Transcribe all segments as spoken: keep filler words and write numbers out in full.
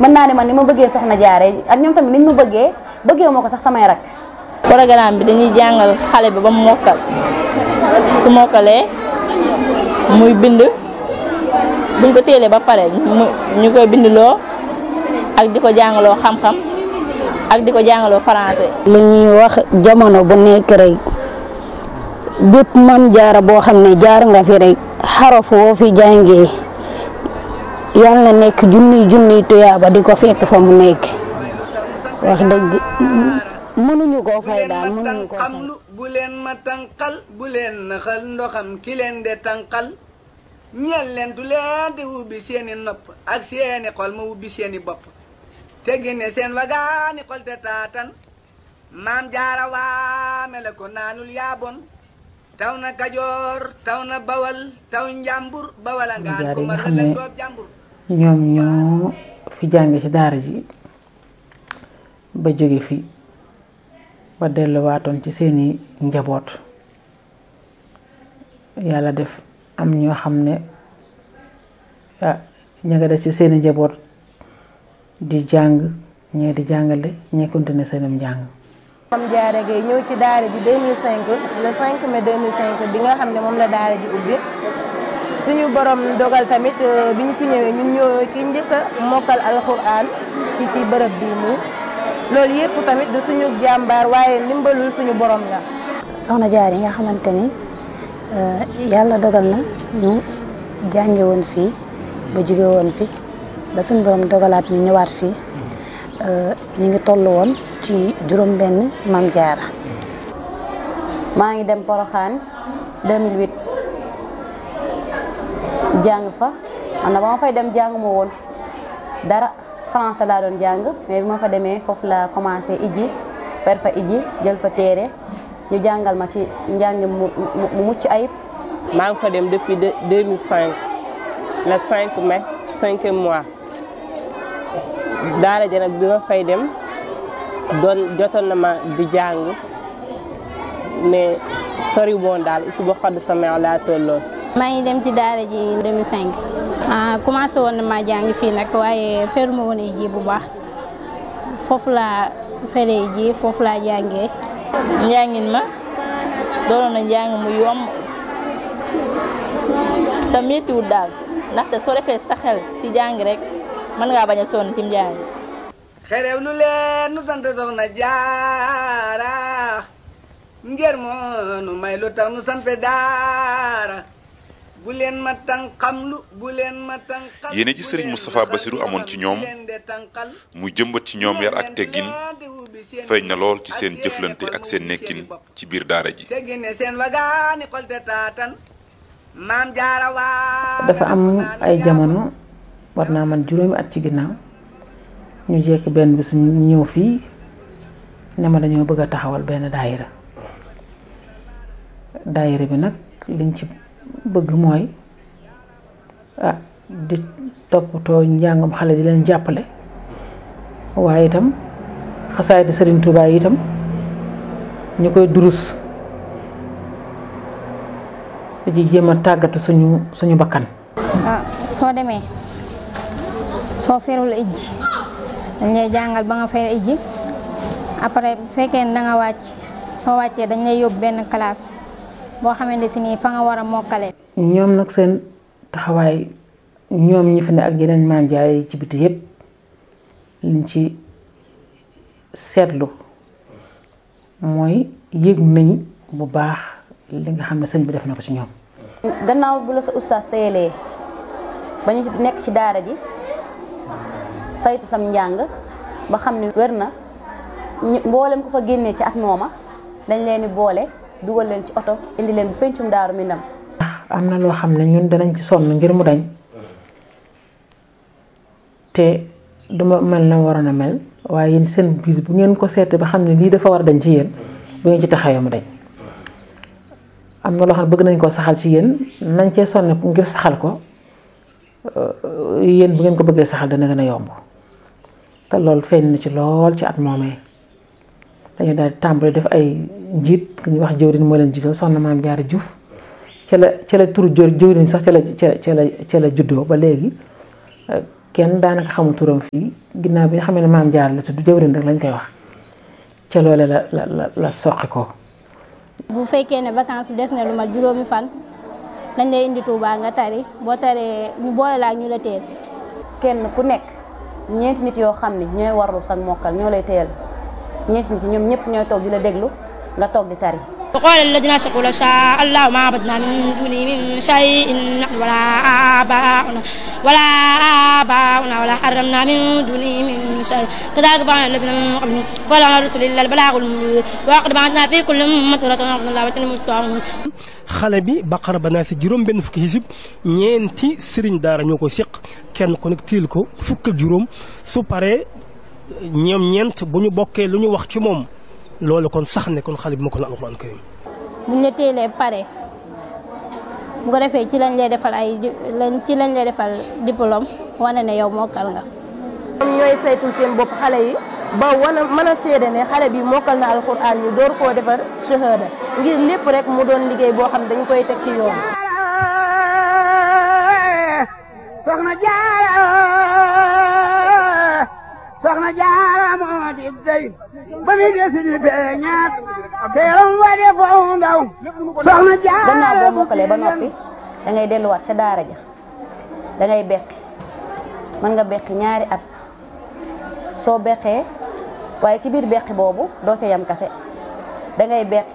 mën naa ne man ni ma bëggee soxna jaare ak ñoom tamit niñ ma bëggee bëggee moo ko sax samay rak. programme bi dañuy jàngal xale bi ba mu mokkal su mokkalee muy bind buñ ko téelee ba pare ñu koy bindloo ak di ko jàngaloo xam-xam ak di ko jàngaloo français. li ñuy wax jamono bu nekk rek bépp mam jaara boo xam ne jaar nga fi rek xaraf woo fi jàngee yàlla na nekk junniy junniy tuyaaba di ko fekk fa mu nekk wax dëgg mënuñu koo fay daal mënuñu koo fay. bu leen ma tànqal bu leen naxal ndoxam ki leen de tànqal ñeel leen du leen di ubbi seeni nopp ak seeni xol ma ubbi seeni bopp te génne seen wagaani xol te taatan maam jaara waame la ko naanul yaabon taw na kajoor taw na bawal taw njàmbur bawala ngaan ko ma la doob jàmbur. ñoom ñoo fi jànge ci daara ji ba jóge fi ba delluwaatoon ci seeni njaboot yàlla def am ñoo xam ne ah ña nga des ci seeni njaboot di jàng ñee di jàngale ñee continuer seenum njàng. Mame Diarra Gueye ñëw ci daara ji deux mille cinq le cinq mai deux mille cinq bi nga xam ne moom la daara ji ubbi suñu borom dogal tamit bi ñu fi ñëwee ñun ñoo ci njëkk a mokkal alxuraan ci ci bërëb bii nii loolu yëpp tamit du suñu jàmbaar waaye ndimbalul suñu borom la. soxna jaar yi nga xamante ni yàlla dogal na ñu jànge woon fii ba jóge woon fi ba suñu borom dogalaat ñu ñëwaat fii ñu ngi toll woon ci juróom benn Mame Diarra. maa ngi dem Porokhane deux mille huit jàng fa man na ba ma fay dem jàng ma woon dara français laa doon jàng mais bi ma fa demee foofu la commencé ijji fer fa ijji jël fa téere ñu jàngal ma ci njàng mu mu mucc ayib. maa ngi fa dem depuis deux mille cinq le cinq mai cinquième mois daara ja nag bi ma fay dem doon jotoon na ma di jàng mais sori woon daal isu ba xodd sa meew laa tolloon. maa ngi dem ci daara ji deux mille cinq ah commencé woon na maa jàng fii nag waaye feruma woon ji bu baax foofu laa feree ji foofu laa jàngee. njàngin ma doonoon na njàng mu yomb te méttiwul daal ndaxte soo defee sa xel ci jàng rek mën ngaa bañ a sonn ci njàng. xerew lu leen nu sant soxna jaara ngir moo nu may lu tax nu sant daara bu leen ma tànqamlu bu leen ma tànqal. yéene ji Serigne Moustapha Bassirou amoon ci ñoom mu jëmbat ci ñoom yar ak teggin feeñ na lool ci seen jëflante ak seen nekkin ci biir daara ji. dafa am ay jamono war naa man juróomi at ci ginnaaw ñu jekk benn bis ñu ñëw fii ne ma dañoo bëgg a taxawal benn daayira daayira bi nag liñ ci bëgg mooy ah di toppatoo njàngam xale di leen jàppale waaye itam xasaay di Serigne Touba yi itam ñu koy durus di jéem a tàggatu suñu suñu bakkan. ah soo demee soo ferul ijji dañ lay jàngal ba nga fer ijji après bu fekkee ne da nga wàcc soo wàccee dañ lay yóbbu benn classe boo xamante si nii fa nga war a mokkale. ñoom nag seen taxawaay ñoom ñi fi ne ak yeneen Mame Diarra yi ci biti yépp liñ ci seetlu mooy yëg nañ bu baax li nga xam ne sëñ bi def na ko ci ñoom. gannaaw bu la sa ustaas teyelee ba ñu nekk ci daara ji saytu sam njàng ba xam ni wér na mboolem ko fa génnee ci at mooma dañ leen di boole dugal leen ci oto indi leen bu pencum Daaru Minam. am na loo xam ne ñun danañ ci sonn ngir mu dañ te duma mel na waroon a mel waaye yéen seen biir bu ngeen ko seetee ba xam ne lii dafa war a dañ ci yéen bu ngeen ci taxawee mu dañ. am na loo xam ne bëgg nañ koo saxal ci yéen nañ cee sonn ngir saxal ko yéen bu ngeen ko bëggee saxal dana gën a yomb te loolu feeñ na ci lool ci at moomee dañu daal di tàmbali def ay njiit ku ñuy wax jëwriñ moo leen jiital soxna Mame Diarra Diouf ca la ca la turu jëwriñ sax ca la ca la ca la juddoo ba léegi kenn daanaka xamul turam fii ginnaaw bi nga xam ne maam Jaara la tudd jëwriñ rek lañ koy wax ca loole la la la la soqi ko. bu fekkee ne vacances bi des na lu mat juróomi fan dañ lay indi Touba nga tari boo taree ñu boole la ak ñu la teel. kenn ku nekk ñeenti nit yoo xam ne ñooy warlu sag mokkal ñoo lay teel ñeenti nit yi ñoom ñëpp ñooy toog di la déglu nga toog di tari. وقال الذين أشركوا لو شاء الله ما عبدنا من دونه من شيء نحن ولا آباؤنا ولا آباؤنا ولا حرمنا من دونه من شيء كذلك فعل الذين من قبلهم فلا رسل إلا البلاغ المبين وقد بعثنا في كل أمة رسولا أن الله وتنموا الطاعون. xale bi Baqara ba Naas juróom benn fukki hizib ñeenti sëriñ daara ñoo ko seq kenn ku nekk tiil ko fukk ak juróom su paree ñoom ñeent bu ñu bokkee lu ñu wax ci moom. loolu kon sax ne kon xale bi mokkal na alxuraan karim. buñ la teelee pare bu ko defee ci lañ lay defal ay ci lañ lay defal diplôme wane ne yow mokkal nga. ñoom ñooy saytul seen bopp xale yi ba wana mën a seede ne xale bi mokkal na alxuraan ñu door koo defar shahada ngir lépp rek mu doon liggéey boo xam dañ koy teg ci yoon. soxna Jaara soxna Jaara moo di dey ba muy desi di beñaat teeram wa de foofu ndaw soxna Jaara. gannaaw boo mokkalee ba noppi da ngay delluwaat ca daara ja da ngay beqi mën nga beqi ñaari at soo beqee waaye ci biir beqi boobu doo ca yam kase da ngay beqi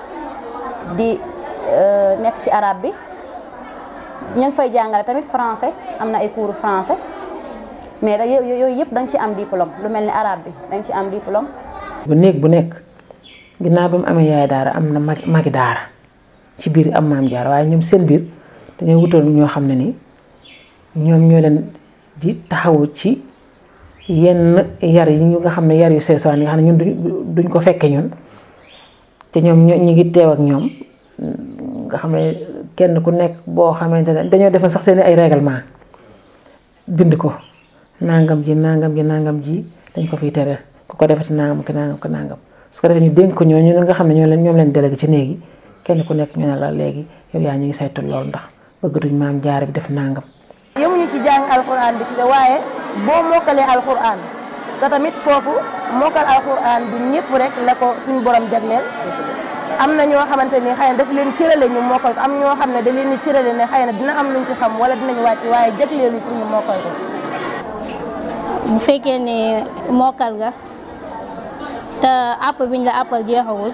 di nekk ci arabe bi ña ngi fay jàngale tamit français am na ay cours français. mais da yooyu yëpp da nga ci am diplôme lu mel ni arabe bi da nga ci am diplôme. bu néeg bu nekk ginnaaw bi mu amee yaay daara am na mag magi daara ci biir am maam Jaara waaye ñoom seen biir dañoo wutal ñoo xam ne ni ñoom ñoo leen di taxawu ci yenn yar yi ñu nga xam ne yar yu seesaan yi nga xam ne ñun duñ ko fekke ñun te ñoom ñoo ñu ngi teew ak ñoom nga xam ne kenn ku nekk boo xamante ne dañoo defal sax seen ay règlement bind ko. nangam ji nangam ji nangam ji dañ ko fiy tere ku ko defati nangam ki nangam ko nangam su ko defee ñu dénk ko ñooñu nga xam ne ñoo leen ñoom leen délégué ci néegi kenn ku nekk ñu ne la léegi yow yaa ñu ngi saytul loolu ndax bëggatuñ maam Jaara bi def nangam. yemuñu ci jàng alxuraan bi ci waaye boo mokkalee alxuraan te tamit foofu mokkal alxuraan du ñëpp rek la ko suñu borom jagleel am na ñoo xamante ni xëy na daf leen cërale ñu mokkal ko am ñoo xam ne da leen di cërale ne xëy na dina am luñ ci xam wala dinañ wàcc waaye jagleelu pour ñu mokkal ko. bu fekkee ne mokkal nga te àpp biñ la àppal jeexagul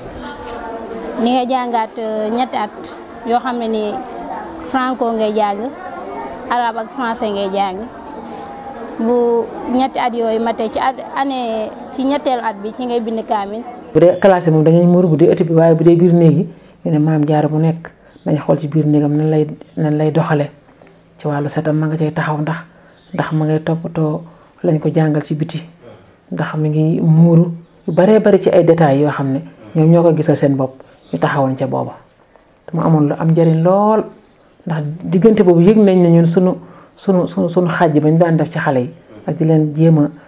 ni nga jàngaat ñetti at yoo xam ne ni franco ngay jàng arabe ak français ngay jàng bu ñetti at yooyu matee ci at année ci ñetteelu at bi ci ngay bind kaamil. bu dee classe moom dañuy muur bu dee ëtt bi waaye bu dee biir néeg yi ñu ne maam Jaara bu nekk nañ xool ci biir néegam nan lay nan lay doxale ci wàllu setam ma nga cay taxaw ndax ndax ma ngay toppatoo lañ ko jàngal ci biti ndax mi ngi muuru yu baree bari ci ay détails yoo xam ne ñoom ñoo ko gisal seen bopp ñu taxawoon ca booba te mu amoon lu am njëriñ lool ndax diggante boobu yëg nañ ne ñun sunu sunu sunu sunu xàjj ba ñu daan def ci xale yi ak di leen jéem a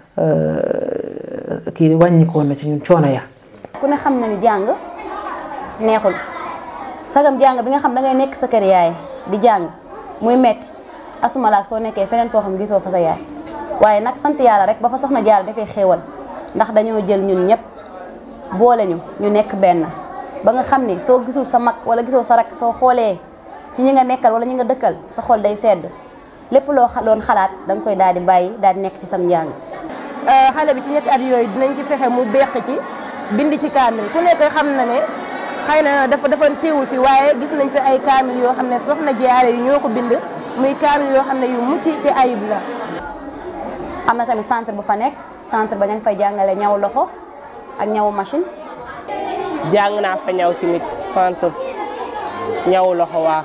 kii wàññikoon na ci ñun coono ya. ku ne xam na ni jàng neexul sagam jàng bi nga xam da ngay nekk sa kër yaay di jàng muy metti asuma laak soo nekkee feneen foo xam gisoo fa sa yaay waaye nag sant yàlla rek ba fa soxna Jaara dafay xéewal ndax dañoo jël ñun ñëpp boole ñu ñu nekk benn ba nga xam ni soo gisul sa mag wala gisoo sa rak soo xoolee ci ñi nga nekkal wala ñi nga dëkkal sa xol day sedd lépp loo doon xalaat da nga koy daal di bàyyi daal di nekk ci sam njàng. xale bi ci ñetti at yooyu dinañ ci fexe mu beq ci bind ci kaamil ku nekk xam na ne xëy na dafa dafa teewul fi waaye gis nañ fi ay kaamil yoo xam ne soxna Jaara yi ñoo ko bind muy kaamil yoo xam ne yu mucc ci ayib la. am na tamit centre bu fa nekk centre ba ña ngi fay jàngale ñaw loxo ak ñawu machine. jàng naa fa ñaw tamit centre ñaw loxo waa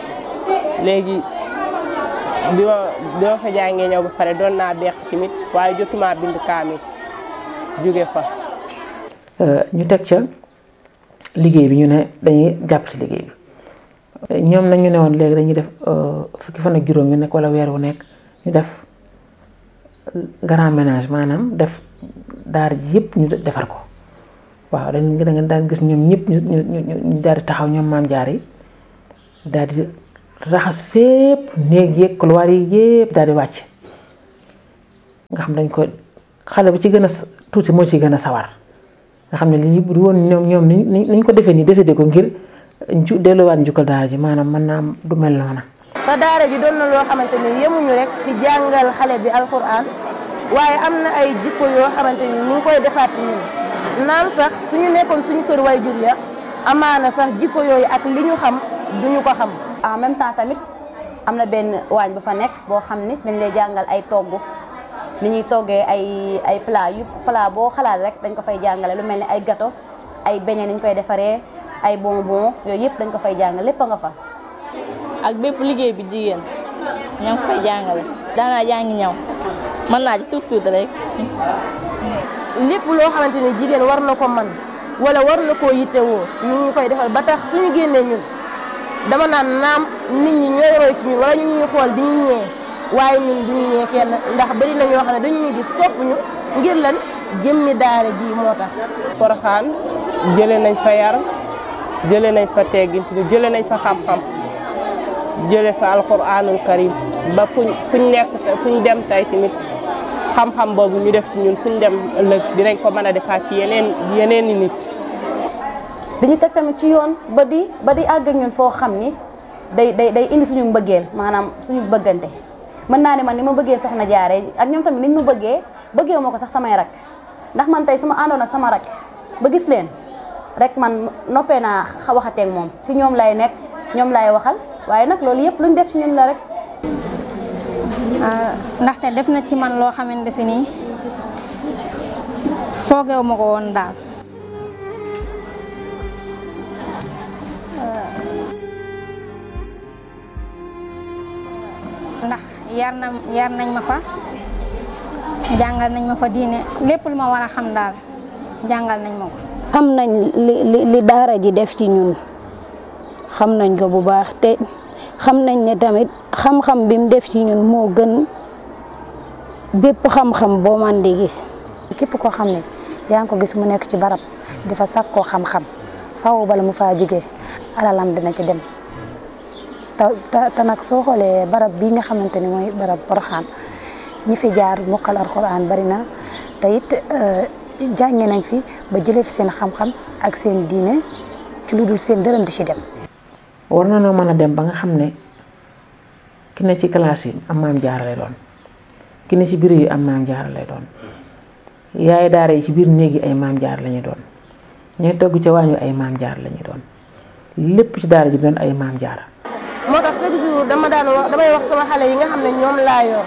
léegi bi ma bi ma fa jàngee ñaw ba pare doon naa beq tamit waaye jotuma bind kaamil jóge fa. ñu teg ca liggéey bi ñu ne dañuy jàpp ci liggéey bi ñoom nag ñu ne woon léegi dañuy def fukki fan ak juróom yu nekk wala weer wu nekk ñu def grand ménage maanaam def daar ji yëpp ñu defar ko waaw dañ da nga daan gis ñoom ñëpp ñu ñu ñu daal di taxaw ñoom maam Jaara yi daal di raxas fépp néeg yeeg couloir yi yëpp daal di wàcc nga xam dañ ko xale bu ci gën a tuuti moo ci gën a sawar nga xam ne lii bu woon ñoom ñoom ni ñu ko defee nii décidé ko ngir ju delluwaat njukkal daara ji maanaam mën naa du mel noona. te daara ji doon na loo xamante ni yemuñu rek ci jàngal xale bi alxuraan waaye am na ay jikko yoo xamante ni ñu ngi koy defaat ci ñun naam sax suñu nekkoon suñu kër way jur ya amaana sax jikko yooyu ak li ñu xam duñu ko xam. en même temps tamit am na benn waañ bu fa nekk boo xam ni dañ lay jàngal ay togg ni ñuy toggee ay ay plat yu plat boo xalaat rek dañ ko fay jàngale lu mel ni ay gâteau ay beignet ni ñu koy defaree ay bonbon yooyu yëpp dañ ko fay jàngale lépp a nga fa. ak bépp liggéey bi jigéen ñoo ngi fay jàngale daanaa jàngi ñaw mën naa ci tuut tuut rek. lépp loo xamante ni jigéen war na ko man wala war na koo yittewoo ñu ngi koy defal ba tax suñu génnee ñun dama naan naam nit ñi ñooy roy ci ñun wala ñu ñuy xool di ñu ñee waaye ñun duñu ñee kenn ndax bari na ñoo xam ne dañu ñuy gis sopp ñu ngir lan jëmmi daara ji moo tax. Porokhane jëlee nañ fa yar jëlee nañ fa teggin jëlee nañ fa xam-xam jëlee fa alxuraanul karim ba fuñ fuñ nekk fuñ dem tey tamit xam-xam boobu ñu def ci ñun fuñ dem ëllëg dinañ ko mën a defaat ci yeneen yeneen i nit. dañu teg tamit ci yoon ba di ba di àgg ak ñun foo xam ni day day day indi suñu mbëggeel maanaam suñu bëggante mën naa ne man ni ma bëggee soxna jaare ak ñoom tamit niñ ma bëggee bëggee ma ko sax samay rak ndax man tey su ma àndoon ak sama rak ba gis leen rek man noppee naa waxateeg moom si ñoom lay nekk ñoom lay waxal waaye nag loolu yëpp luñ def ci ñun la rek. ndaxte def na ci man loo xamante si nii foogeewu ma ko woon daal. ndax yar na yar nañ ma fa jàngal nañ ma fa diine lépp lu ma war a xam daal jàngal nañ ma ko. xam nañ li li li daara ji def ci ñun xam nañ ko bu baax te xam nañ ne tamit xam-xam bi mu def ci ñun moo gën bépp xam-xam boo man di gis. képp koo xam ne yaa ngi ko gis mu nekk ci barab di fa sàkkoo xam-xam faaw bala mu faa jógee alalam dina ci dem. te te nag soo xoolee barab bii nga xamante ni mooy barab Porokhane ñi fi jaar mokkal alxuraan bari na te it jànge nañ fi ba jëlee fi seen xam-xam ak seen diine ci lu dul seen dërëm di ci dem. war na noo mën a dem ba nga xam ne ki ne ci classe yi am maam jaara lay doon ki ne ci biir yi am maam jaara lay doon yaay daara yi ci biir néeg yi ay maam jaara la ñuy doon ñooy togg ca waañu ay maam jaara la ñuy doon lépp ci daara ji doon ay maam jaara. moo tax chaque jour dama daan wax damay wax sama xale yi nga xam ne ñoom laa yor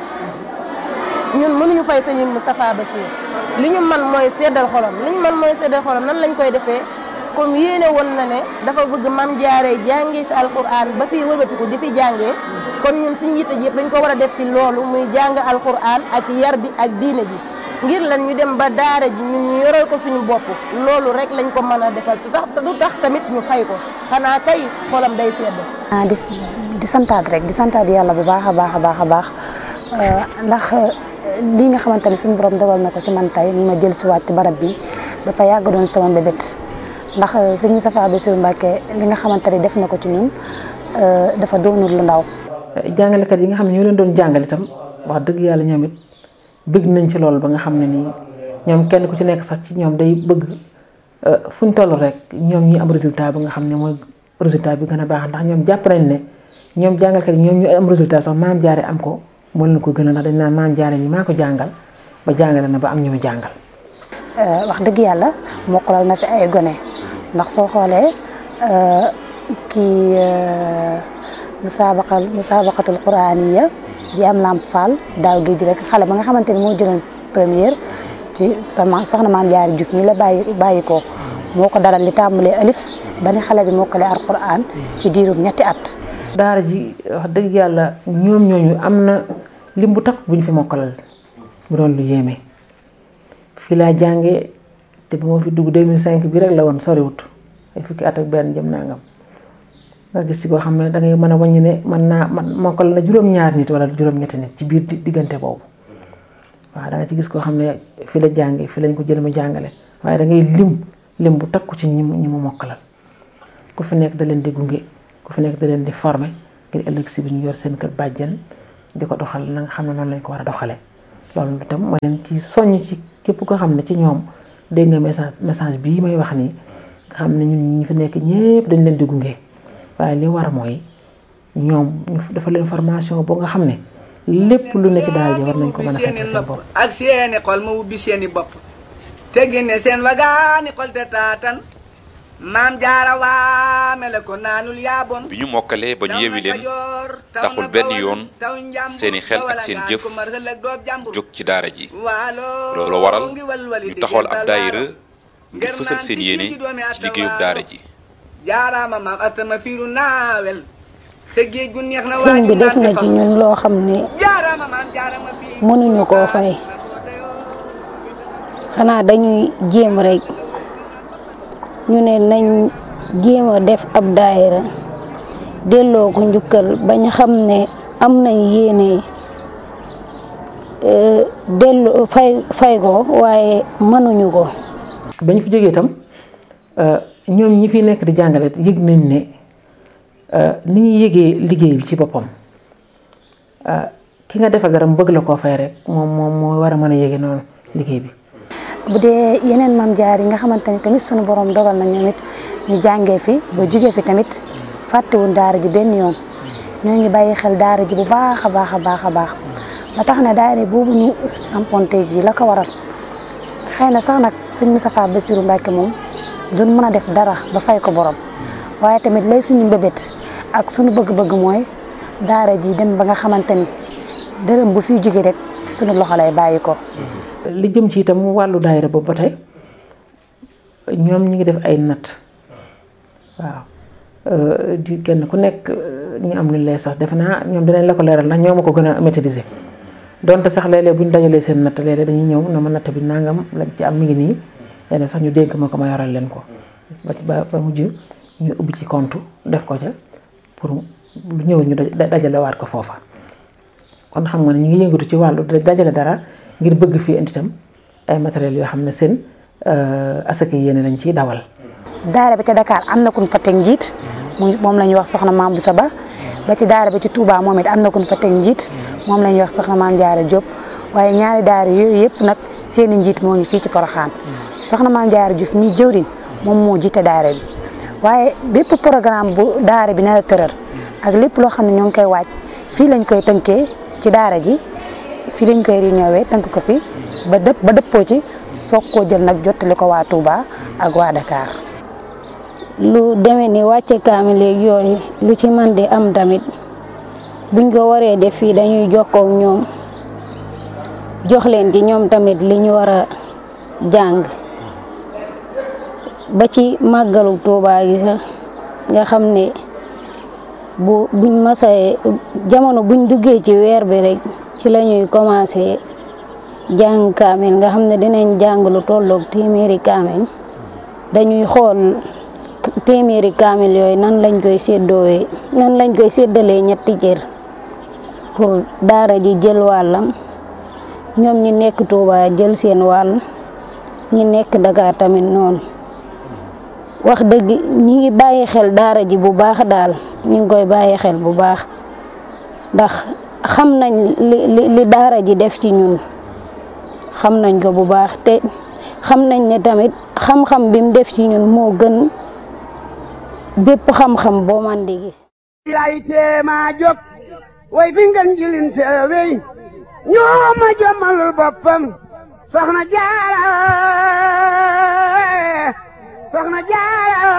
ñun mënuñu fay Sëriñ Moustapha Bachir li ñu man mooy seddal xolam li ñu man mooy seddal xolam nan lañ koy defee comme yéene woon na ne dafa bëgg mam jaaree jàngee fi alquran ba fii wëlbatiku di fi jàngee kon ñun suñu yitte ji yëpp dañ ko war a def ci loolu muy jàng alquran ak yar bi ak diine ji ngir lan ñu dem ba daara ji ñun ñu yoral ko suñu bopp loolu rek lañ ko mën a defal te tax du tax tamit ñu fay ko xanaa kay xolam day sedd. ah di di santaat rek di santaat yàlla bu baax a baax a baax a baax ndax lii nga xamante ne suñu borom dogal na ko ci man tey ma jël si waat ci barab bi dafa yàgg doon sama mbébét ndax sëñ Moustapha Bassirou Mbacké li nga xamante ne def na ko ci ñun dafa doonul lu ndaw. jàngalekat yi nga xam ne ñoo leen doon jàngal itam wax dëgg yàlla ñoom it bëgg nañ ci loolu ba nga xam ne nii ñoom kenn ku ci nekk sax ci ñoom day bëgg fu ñu toll rek ñoom ñi am résultat bi nga xam ne mooy résultat bi gën a baax ndax ñoom jàpp nañ ne ñoom jàngalkat yi ñoom ñu am résultat sax maam jaare am ko moo leen ko gën a ndax dañ naan maam jaare ñi maa ko jàngal ba jàngale na ba am ñu mu jàngal. wax dëgg yàlla mokkalal na fi ay gone ndax soo xoolee kii musaabaqal musaabaqatul quraaniya bi am Lamp Fall daaw géej rek xale ba nga xamante ni moo jëloon première ci sama soxna maam jaare Juuf ñi la bàyyi bàyyi ko moo ko daral li tàmbalee alif ba ni xale bi mokkale alquran ci diirum ñetti at. daara ji wax dëgg yàlla ñoom ñooñu am na lim bu takk bu ñu fi mokkalal bu doon lu yéeme fii laa jàngee te bu ma fi dugg deux mille cinq bi rek la woon soriwut ay fukki at ak benn jëm nangam nga gis ci koo xam ne da ngay mën a wàññi ne mën naa man mokkal na juróom-ñaar nit wala juróom-ñetti nit ci biir diggante boobu waaw da nga ci gis koo xam ne fi la jàngee fi lañ ko jël mu jàngale waaye da ngay lim lim bu takku ci ñi mu ñi mu mokkalal ku fi nekk da leen di gunge ku fi nekk da leen di former ngir ëllëg si bi ñu yor seen kër bàjjen di ko doxal na nga xam ne noonu lañ ko war a doxale loolu itam ma leen ci soññ ci képp ko xam ne ci ñoom dégg nga message message bii may wax nii nga xam ne ñun ñi fi nekk ñëpp dañ leen di gunge waaye li war mooy ñoom ñu dafa leen formation boo nga xam ne lépp lu ne ci daara ji war nañ ko mën a fekk seen bopp ak seeni xol ma ubbi seeni bopp te génne seen wagaani xol te taatan maam jaara waame la ko naanul yaabon bi ñu mokkalee ba ñu yewi leen taxul benn yoon seeni xel ak seen jëf jóg ci daara ji loolu waral ñu taxawal ab daayira ngir fësal seen yéene ci liggéeyub daara ji jaaraama maam atama fiiru naawel sa géej gu neex na sëñ bi def na ci ñun loo xam ne mënuñu koo fay xanaa dañuy jéem rek ñu ne nañ jéem a def ab daayira delloo ko njukkal bañ xam ne am nañ yéene delloo fay fay ko waaye mënuñu ko. bañ fi jógee itam ñoom ñi fi nekk di jàngale yëg nañ ne ni ñuy yëgee liggéey bi ci boppam ki nga defal dara mu bëgg la koo fay rek moom moom moo war a mën a yëge noonu liggéey bi. bu dee yeneen maam jaar yi nga xamante ni tamit sunu borom dogal na ñoom it ñu jàngee fi ba jugee fi tamit fàttewuñ daara ji benn yoon ñoo ngi bàyyi xel daara ji bu baax a baax a baax a baax ba tax na daara boobu ñu samponte ji la ko waral xëy na sax nag sëñ Moustapha Bassirou Mbacké moom duñ mën a def dara ba fay ko borom waaye tamit lay suñu mbébét ak suñu bëgg-bëgg mooy daara ji dem ba nga xamante ni dërëm bu fiy jóge rek suñu loxo lay bàyyi ko. li jëm ci itam wàllu daayira boobu ba tey ñoom ñi ngi def ay natt waaw di kenn ku nekk ñu am lu lay sax defe naa ñoom dinañ la ko leeral ndax ñoo ma ko gën a maîtriser donte sax léeg-léeg bu ñu dajalee seen natt léeg-léeg dañuy ñëw na ma natt bi nangam lañ ci am mi ngi nii léeg sax ñu dénk ma ko ma yoral leen ko ba ba mujj ñu ubbi ci compte def ko ca pour lu ñëw ñu dajale waat ko foofa kon xam nga ne ñu ngi yëngatu ci wàllu dajale dara ngir bëgg fii indi tam ay matériels yoo xam ne seen asaka yéene lañ ciy dawal. daara bi ca Dakar am na ku ñu fa teg njiit moom la ñuy wax soxna Maam Boussa Ba ba ci daara bi ci Touba moom it am na ku ñu fa teg njiit moom la ñuy wax soxna Maam Jaara Diop waaye ñaari daara yooyu yëpp nag seen i njiit moo ngi fii ci Porokhane soxna Maam Jaara Diouf mi jëwriñ moom moo jiite daara bi waaye bépp programme bu daara bi na la tëral ak lépp loo xam ne ñoo ngi koy waaj fii lañ koy tënkee ci daara ji. fii lañ koy réunion tënk ko fi ba dëpp ba dëppoo ci soog koo jël nag jottali ko waa Touba ak waa Dakar. lu demee ni wàcce kaamil léegi yooyu lu ci man di am tamit buñ ko waree def fii dañuy jokkoo ak ñoom jox leen ci ñoom tamit li ñu war a jàng ba ci màggalu Touba gi sax nga xam ne bu buñ masee jamono buñ duggee ci weer bi rek ci la ñuy commencé jàng kaamil nga xam ne dinañ jàng lu tolloog téeméeri kaamil dañuy xool téeméeri kaamil yooyu nan lañ koy séddoowee nan lañ koy séddalee ñetti cër pour daara ji jël wàllam ñoom ñi nekk Touba jël seen wàll ñi nekk Dakar tamit noonu wax dëgg ñi ngi bàyyi xel daara ji bu baax daal ñi ngi koy bàyyi xel bu baax ndax xam nañ li li daara ji def ci ñun xam nañ ko bu baax te xam nañ ne tamit xam-xam bi mu def ci ñun moo gën bépp xam-xam boo man di gis. lay teema jóg way fi ngeen jilin seewey ñoo ma jommalul boppam soxna Jaara soxna Jaara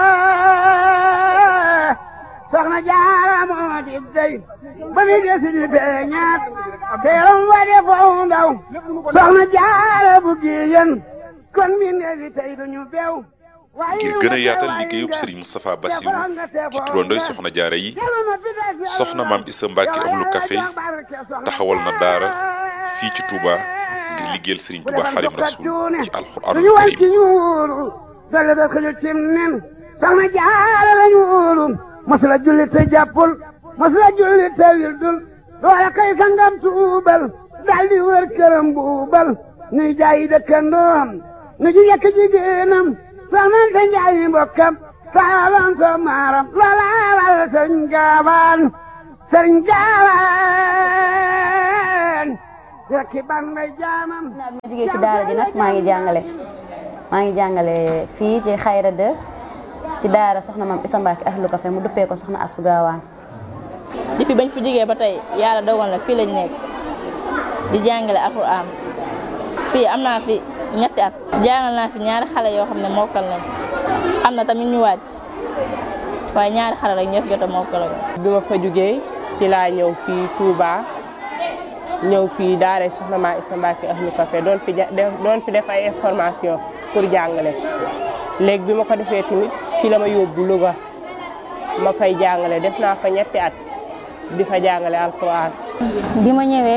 soxna Jaara moo di dey ba mi desi di feeñaat teeram wa de foo ndaw soxna Jaara bu giyen kon mi neefi tey duñu beew ngir gën a yaatal liggéeyub Serigne Moustapha Bassirou ci turandoy soxna Jaara yi soxna Maam Issa Mbacké Ahlu Café taxawal na daara fii ci Touba ngir liggéeyal Serigne Touba Xaadimu Rasuul ci alxuraanul kariim dale da xëju cim nen soxna Jaara lañu wóolu masula julli te jàppul masula julli te wildul loola kay sangam tuubal daldi wër këram buubal nuy jaayi dëkkandoom nu ji yekk jigéenam soxnante njaayi mbokkam saalan so maaram loola wal sëriñ gaawaan sëriñ gaawaan rekki ban ngay jaamam bi ma jógee ci daara ji nag maa ngi jàngale maa ngi jàngale fii ci Xayra de ci daara soxna maam Issa Mbacke Ahlu Café mu duppee ko soxna Astou Gawane. depuis bañ fi jógee ba tey yàlla dogal na fii lañ nekk di jàngale alxuraan fii am naa fi ñetti at jàngal naa fi ñaari xale yoo xam ne mokkal nañ am na tamit ñu wàcc waaye ñaari xale rek ñoo fi jot a mokkal. bi ma fa jógee ci laa ñëw fii Touba ñëw fii daara soxna maam Issa Mbacke Ahlu Café doon fi doon fi def ay information pour jàngale léegi bi ma ko defee tamit fii la ma yóbbu Louga ma fay jàngale def naa fa ñetti at di fa jàngale alxuraan. bi ma ñëwee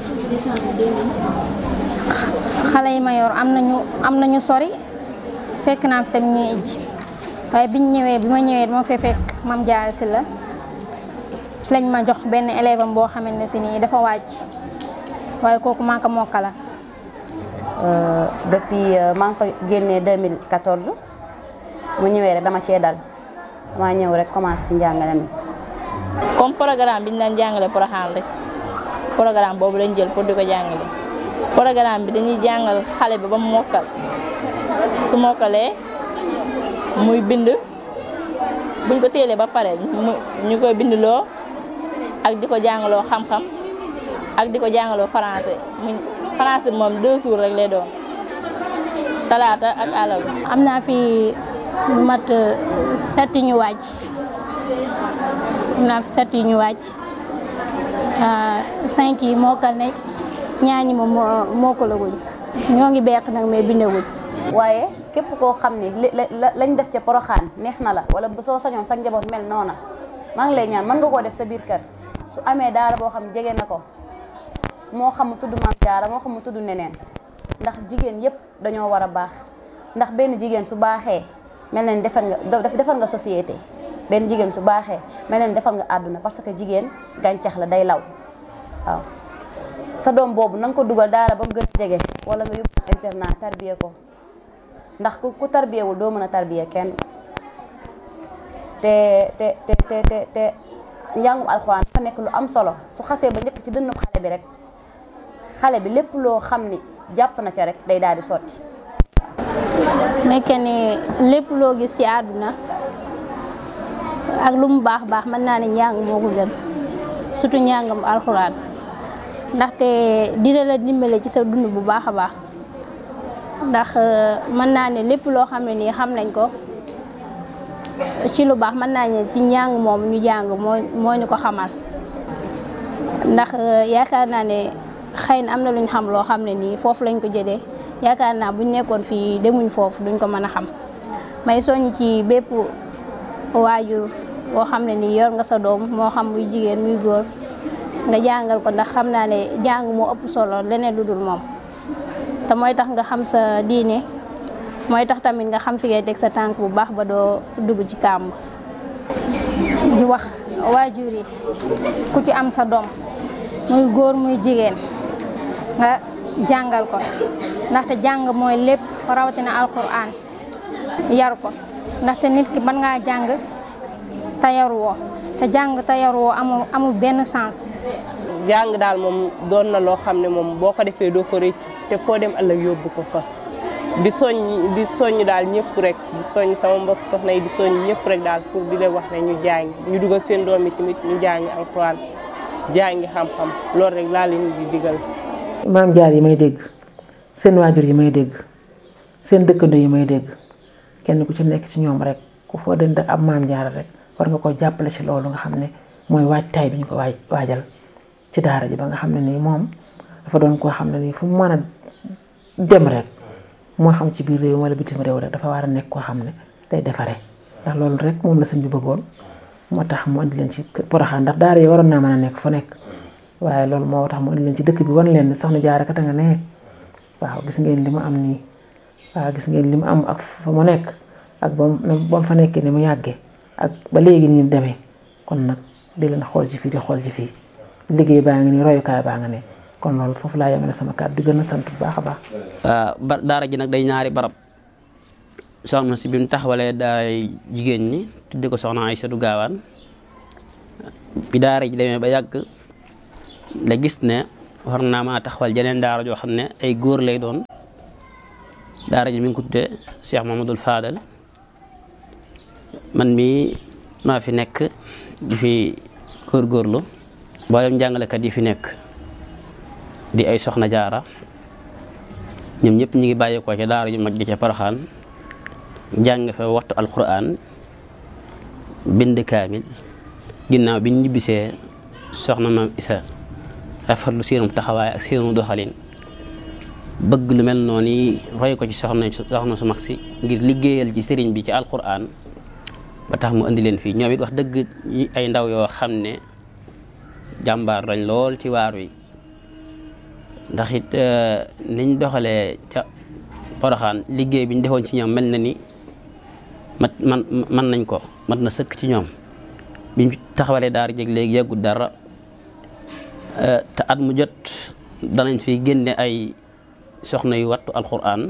xale yi ma yor am nañu am nañu sori fekk naa fi tamit ñuy ijji waaye biñ ñëwee bi ma ñëwee dama fee fekk Mame Diarra Sylla ci lañ ma jox benn élève am boo xamante ne si nii dafa wàcc waaye kooku maa ko mokkala. depuis maa ngi fa génnee deux mille quatorze mu ñëwee rek dama cee dal dama ñëw rek commencé ci njàngale mi. comme programme bi ñu daan jàngale Porokhane rek programme boobu lañ jël pour di ko jàngale programme bi dañuy jàngal xale bi ba mu mokkal su mokkalee muy bind buñ ko téelee ba pare ñu koy bindloo ak di ko jàngaloo xam-xam ak di ko jàngaloo français mu français moom deux jours rek lay doon talaata ak àllarba. am naa fi lu mat sept ñu wàcc am naa fi sept ñu wàcc cinq yi mokkal nañ ñaar ñi moom mokkalaguñ ñoo ngi beq nag mais bindaguñ. waaye képp koo xam ni li lañ def ca Porokhane neex na la wala soo sañoon sa njaboot mel noona maa ngi lay ñaan mën nga koo def sa biir kër su amee daara boo xam ne jege na ko moo xam mu tudd Mame Diarra moo xam mu tudd neneen ndax jigéen yépp dañoo war a baax ndax benn jigéen su baaxee mel na ni defar nga defar nga société benn jigéen su baaxee mel na ni defar nga àdduna parce que jigéen gàncax la day law waaw sa doom boobu na nga ko dugal daara ba mu gën a jege wala nga yóbbu internat tarbiye ko ndax ku ku tarbiyewul doo mën a tarbiye kenn te te te te te te njàngum alxuraan dafa nekk lu am solo su xasee ba njëkk ci dënnu xale bi rek xale bi lépp loo xam ni jàpp na ca rek day daal di sotti. nekk ni lépp loo gis ci àdduna ak lu mu baax baax mën naa ne njàng moo ko gën surtout njàngam alxuraan ndaxte dina la dimbale ci sa dund bu baax a baax ndax mën naa ne lépp loo xam ne nii xam nañ ko ci lu baax mën naa ne ci njàng moom ñu jàng moo moo ñu ko xamal ndax yaakaar naa ne xëy na am na lu ñu xam loo xam ne nii foofu lañ ko jëlee yaakaar naa buñ nekkoon fii demuñ foofu duñ ko mën a xam may soññ ci bépp waajur boo xam ne nii yor nga sa doom moo xam muy jigéen muy góor nga jàngal ko ndax xam naa ne jàng moo ëpp solo leneen lu dul moom te mooy tax nga xam sa diine mooy tax tamit nga xam fi ngay teg sa tànk bu baax ba doo dugg ci kàmb. di wax waajur yi ku ci am sa doom muy góor muy jigéen nga jàngal ko ndaxte jàng mooy lépp rawatina alquran yar ko ndaxte nit ki mën ngaa jàng te yaruwoo te jàng te yaruwoo amul amul benn sens. jàng daal moom doon na loo xam ne moom boo ko defee doo ko rëccu te foo dem ëllëg yóbbu ko fa di soññ di soññ daal ñëpp rek di soññ sama mbokk soxna yi di soññ ñëpp rek daal pour di leen wax ne ñu jàng ñu dugal seen doom yi tamit ñu jàngi alxuraan jàngi xam-xam loolu rek laa leen di digal. Mame Diarra yi may dégg seen waajur yi may dégg seen dëkkandoo yi may dégg kenn ku ci nekk ci ñoom rek ku foo dënd ab Mame Diarra rek war nga ko jàppale ci loolu nga xam ne mooy waajtaay bi ñu ko waaj waajal ci daara ji ba nga xam ne nii moom dafa doon koo xam ne nii fu mu mën a dem rek moo xam ci biir réew wala bitim réew rek dafa war a nekk koo xam ne day defaree ndax loolu rek moom la sëñ bi bëggoon moo tax mu andi leen ci Porokhane ndax daara yi waroon naa mën a nekk fu nekk waaye loolu moo tax mu andi leen ci dëkk bi wan leen soxna Jaara kat nga ne waaw gis ngeen li mu am nii waaw gis ngeen li mu am ak fa mu nekk ak ba mu fa nekkee ni mu yàggee ak ba léegi ni demee kon nag di leen xool ci fii di xool ci fii liggéey baa ngi nii royukaay baa nga ne kon loolu foofu laa yemale sama kàddu di gën a sant bu baax a baax. ba daara ji nag day ñaari barab soxna si bi mu taxawalee daay jigéen ñi tudde ko soxna Aysatu Gaawaan bi daara ji demee ba yàgg la gis ne war naa maa taxawal jeneen daara joo xam ne ay góor lay doon daara ji mi ngi ko tuddee Cheikh Mamadou Fadal man mii maa fi nekk di fi góorgóorlu mboolem jàngalekat yi fi nekk di ay soxna jaara ñoom ñëpp ñu ngi bàyyeekoo ca daara ju mag ji ca Poroxaan jàng fa waxtu alquran bind kaamil ginnaaw bi ñu ñibbisee soxna maam Isa rafetlu seenum taxawaay ak seenu doxalin bëgg lu mel noonu yi roy ko ci soxna soxna su mag si ngir liggéeyal ci sëriñ bi ci alquran ba tax mu indi leen fii ñoom it wax dëgg ay ndaw yoo xam ne jàmbaar lañ lool ci waar wi ndax it niñ doxalee ca Poroxaan liggéey bi ñu defoon ci ñoom mel na ni mat man man nañ ko mat na sëkk ci ñoom biñ taxawalee daara jeg léegi yeggut dara te at mu jot danañ fi génne ay soxna yu wattu alquran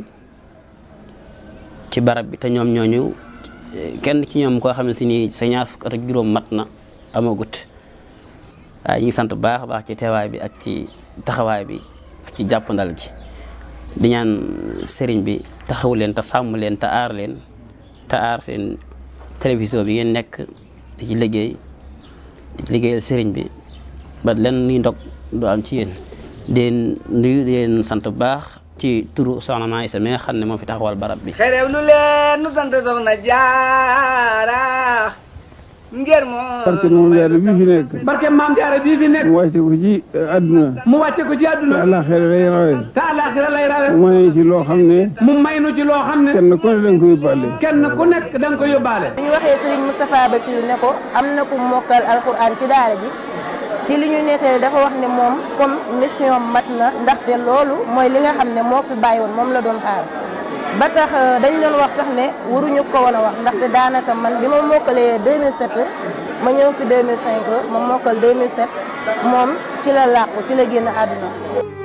ci barab bi te ñoom ñooñu kenn ci ñoom koo xam ne si ni sa ñaar fukk at ak juróom mat na amagut waaye ñu ngi sant baax a baax ci teewaay bi ak ci taxawaay bi ak ci jàppandal gi di ñaan sëriñ bi taxaw leen te sàmm leen te aar leen te aar seen télévision bi ngeen nekk di ci liggéey di ci liggéeyal sëriñ bi ba len nuy ndog du am ci yéen deen nuyu leen sant bu baax ci turu soxna Maa Isa mi nga xam ne moo fi taxawal barab bi xerew lu leen nu sant soxna jaara ngir moo barke moom jaara bii fi nekk barke maam jaara bii fi nekk mu wàcce ko ci àdduna mu wàcce ko ci àdduna te àllaaxira lay rawe te àllaaxira lay rawe mu may ci loo xam ne mu may nu ci loo xam ne kenn ku ne da nga ko yóbbaale kenn ku nekk da nga ko yóbbaale bu ñu waxee Serigne Moustapha Bassirou ne ko am na ku mokkal alxuraan ci daara ji ci li ñu nettali dafa wax ne moom comme mission mat na ndaxte loolu mooy li nga xam ne moo fi bàyyi woon moom la doon xaar ba tax dañ doon wax sax ne waruñu ko woon a wax ndaxte daanaka man bi ma mokkalee deux mille sept ma ñëw fi deux mille cinq ma mokkal deux mille sept moom ci la làqu ci la génn àdduna